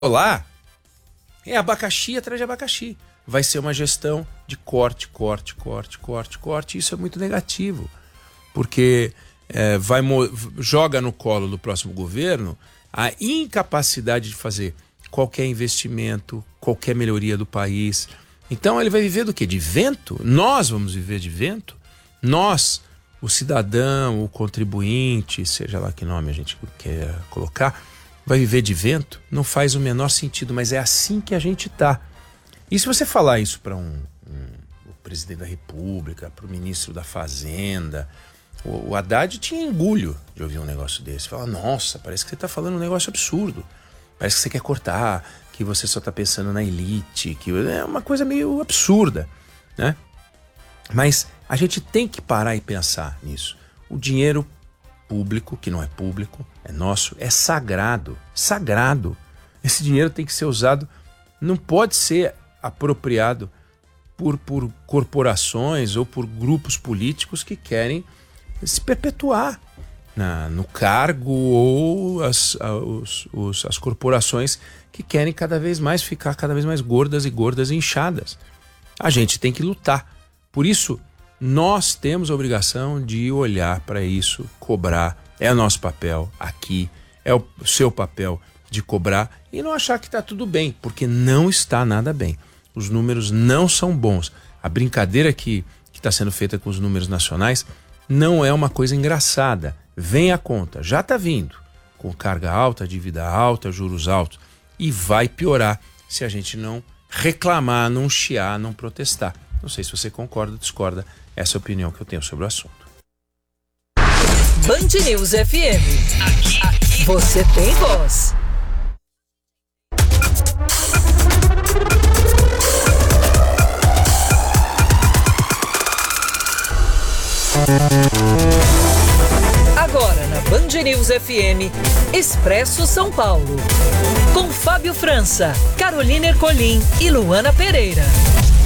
lá é abacaxi atrás de abacaxi. Vai ser uma gestão de corte. Isso é muito negativo, porque joga no colo do próximo governo a incapacidade de fazer qualquer investimento, qualquer melhoria do país. Então ele vai viver do quê? De vento? Nós vamos viver de vento? Nós, o cidadão, o contribuinte, seja lá que nome a gente quer colocar, vai viver de vento? Não faz o menor sentido, mas é assim que a gente está. E se você falar isso para o presidente da República, para o ministro da Fazenda, o Haddad tinha engulho de ouvir um negócio desse. Fala, nossa, parece que você está falando um negócio absurdo. Parece que você quer cortar, que você só está pensando na elite, que é uma coisa meio absurda, né? Mas a gente tem que parar e pensar nisso. O dinheiro público, que não é público, é nosso, é sagrado. Sagrado. Esse dinheiro tem que ser usado, não pode ser apropriado por corporações ou por grupos políticos que querem se perpetuar no cargo, ou as corporações que querem ficar cada vez mais gordas e inchadas. A gente tem que lutar. Por isso, nós temos a obrigação de olhar para isso, cobrar. É o nosso papel aqui, é o seu papel de cobrar e não achar que está tudo bem, porque não está nada bem. Os números não são bons. A brincadeira que está sendo feita com os números nacionais não é uma coisa engraçada. Vem a conta, já está vindo, com carga alta, dívida alta, juros altos, e vai piorar se a gente não reclamar, não chiar, não protestar. Não sei se você concorda ou discorda, essa é a opinião que eu tenho sobre o assunto. Band News FM. Aqui você tem voz. Agora na Band News FM, Expresso São Paulo. Com Fábio França, Carolina Ercolim e Luana Pereira.